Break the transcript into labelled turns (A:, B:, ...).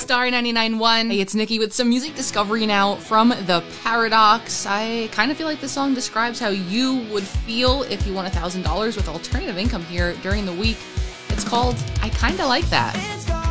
A: Star 99.1. Hey, it's Nikki with some music discovery now from The Paradox. I kind of feel like this song describes how you would feel if you won $1,000 with alternative income here during the week. It's called I Kinda Like That.